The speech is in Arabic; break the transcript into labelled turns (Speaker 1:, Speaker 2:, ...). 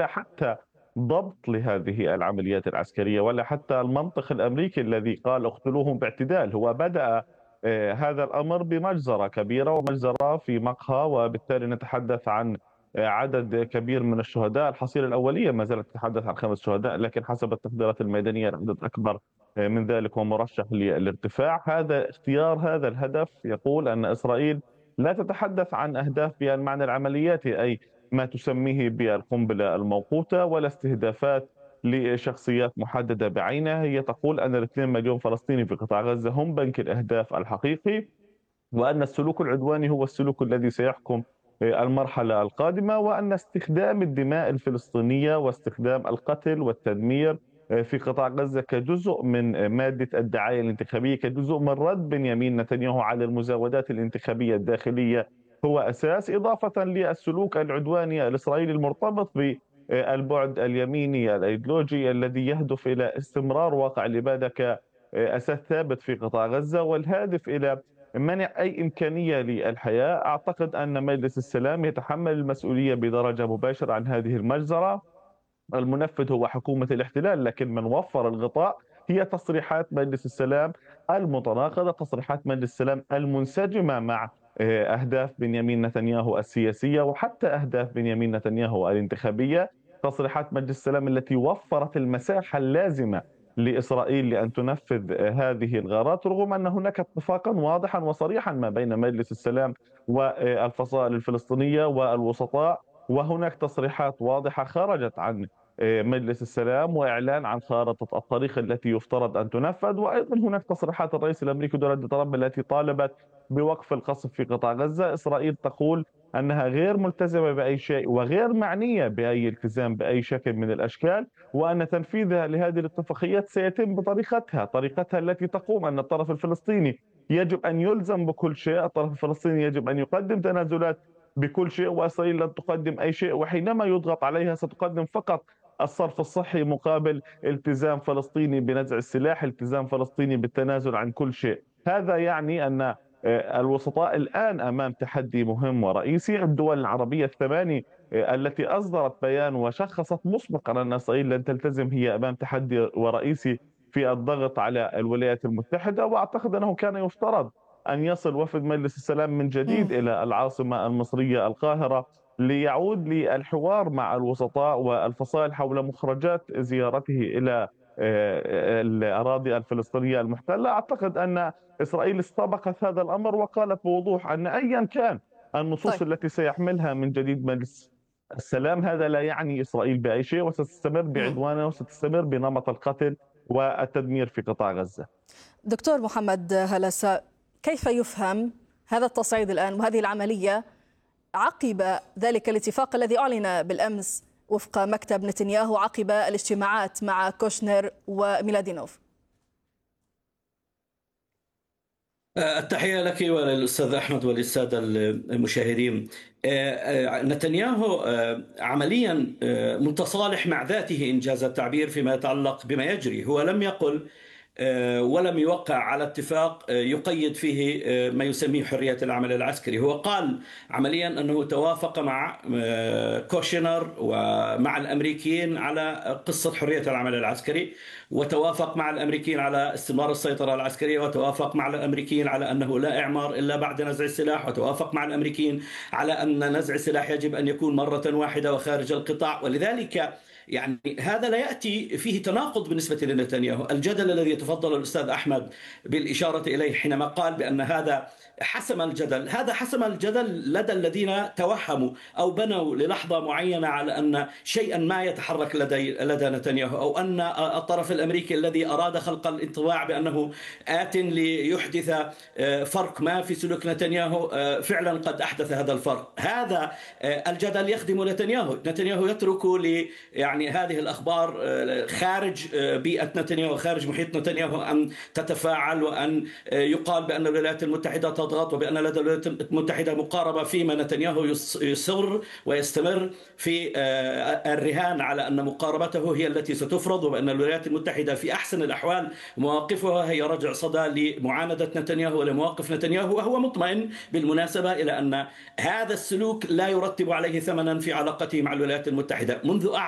Speaker 1: ولا حتى ضبط لهذه العمليات العسكرية، ولا حتى المنطق الأمريكي الذي قال اقتلوهم باعتدال. هو بدأ هذا الأمر بمجزرة كبيرة ومجزرة في مقهى، وبالتالي نتحدث عن عدد كبير من الشهداء. الحصيلة الأولية ما زالت تتحدث عن 5 شهداء، لكن حسب التقديرات الميدانية العدد أكبر من ذلك ومرشح للارتفاع. هذا اختيار هذا الهدف يقول أن إسرائيل لا تتحدث عن أهداف بالمعنى العملياتي، أي ما تسميه بالقنبلة الموقوتة، ولا استهدافات لشخصيات محددة بعينها. هي تقول أن 2 مليون فلسطيني في قطاع غزة هم بنك الأهداف الحقيقي، وأن السلوك العدواني هو السلوك الذي سيحكم المرحلة القادمة، وأن استخدام الدماء الفلسطينية واستخدام القتل والتدمير في قطاع غزة كجزء من مادة الدعاية الانتخابية، كجزء من رد بنيامين نتنياهو على المزاودات الانتخابية الداخلية، هو أساس، إضافة للسلوك العدواني الإسرائيلي المرتبط بالبعد اليميني الأيديولوجي الذي يهدف إلى استمرار واقع الإبادة كأساس ثابت في قطاع غزة، والهادف إلى منع أي إمكانية للحياة. أعتقد أن مجلس السلام يتحمل المسؤولية بدرجة مباشرة عن هذه المجزرة. المنفذ هو حكومة الاحتلال، لكن من وفر الغطاء هي تصريحات مجلس السلام المتناقضة، تصريحات مجلس السلام المنسجمة مع أهداف بنيامين نتنياهو السياسية وحتى أهداف بنيامين نتنياهو الانتخابية. تصريحات مجلس السلام التي وفرت المساحة اللازمة لإسرائيل لأن تنفذ هذه الغارات، رغم أن هناك اتفاقا واضحا وصريحا ما بين مجلس السلام والفصائل الفلسطينية والوسطاء. وهناك تصريحات واضحة خرجت عن مجلس السلام وإعلان عن خارطة الطريق التي يفترض أن تنفذ. وأيضا هناك تصريحات الرئيس الأمريكي دونالد ترامب التي طالبت بوقف القصف في قطاع غزة. إسرائيل تقول أنها غير ملتزمة بأي شيء وغير معنية بأي التزام بأي شكل من الأشكال، وأن تنفيذها لهذه الاتفاقيات سيتم طريقتها التي تقوم أن الطرف الفلسطيني يجب أن يلزم بكل شيء، الطرف الفلسطيني يجب أن يقدم تنازلات بكل شيء، وإسرائيل لن تقدم أي شيء، وحينما يضغط عليها ستقدم فقط الصرف الصحي مقابل التزام فلسطيني بنزع السلاح، التزام فلسطيني بالتنازل عن كل شيء. هذا يعني أن الوسطاء الآن أمام تحدي مهم ورئيسي. الدول العربية الثماني التي أصدرت بيان وشخصت مسبقا أن إسرائيل لن تلتزم هي أمام تحدي ورئيسي في الضغط على الولايات المتحدة. وأعتقد أنه كان يفترض أن يصل وفد مجلس السلام من جديد إلى العاصمة المصرية القاهرة ليعود للحوار مع الوسطاء والفصائل حول مخرجات زيارته إلى الأراضي الفلسطينية المحتلة. أعتقد أن إسرائيل استبقت هذا الأمر وقالت بوضوح أن أيا كان النصوص
Speaker 2: طيب.
Speaker 1: التي سيحملها من جديد مجلس السلام هذا لا يعني إسرائيل بأي شيء، وستستمر
Speaker 2: مم.
Speaker 1: بعدوانها وستستمر بنمط القتل والتدمير في قطاع غزة.
Speaker 2: دكتور محمد هلسة، كيف يفهم هذا التصعيد الآن وهذه العملية عقب ذلك الاتفاق الذي أعلن بالأمس وفق مكتب نتنياهو عقب الاجتماعات مع كوشنر وميلادينوف؟
Speaker 3: التحية لك وللأستاذ أحمد وللسادة المشاهدين. نتنياهو عمليا متصالح مع ذاته إنجاز التعبير فيما يتعلق بما يجري. هو لم يقل ولم يوقع على اتفاق يقيد فيه ما يسميه حرية العمل العسكري. هو قال عمليا أنه توافق مع كوشنر ومع الأمريكيين على قصة حرية العمل العسكري، وتوافق مع الأمريكيين على استمرار السيطرة العسكرية، وتوافق مع الأمريكيين على أنه لا إعمار إلا بعد نزع السلاح، وتوافق مع الأمريكيين على أن نزع السلاح يجب أن يكون مرة واحدة وخارج القطاع. ولذلك يعني هذا لا يأتي فيه تناقض بالنسبة لنتنياهو. الجدل الذي يتفضل الأستاذ أحمد بالإشارة إليه حينما قال بأن هذا حسم الجدل، هذا حسم الجدل لدى الذين توهموا أو بنوا للحظة معينة على أن شيئا ما يتحرك لدى نتنياهو، أو أن الطرف الأمريكي الذي أراد خلق الانطباع بأنه آت ليحدث فرق ما في سلوك نتنياهو فعلا قد أحدث هذا الفرق. هذا الجدل يخدم نتنياهو يترك يعني هذه الأخبار خارج بيئة نتنياهو، خارج محيط نتنياهو، أن تتفاعل وأن يقال بأن الولايات المتحدة تضغط وبأن لدى الولايات المتحدة مقاربة، فيما نتنياهو يصر ويستمر في الرهان على أن مقاربته هي التي ستفرض، وبأن الولايات المتحدة في أحسن الأحوال مواقفها هي رجع صدى لمعاندة نتنياهو ولمواقف نتنياهو. وهو مطمئن بالمناسبة إلى أن هذا السلوك لا يرتب عليه ثمنا في علاقته مع الولايات المتحدة. منذ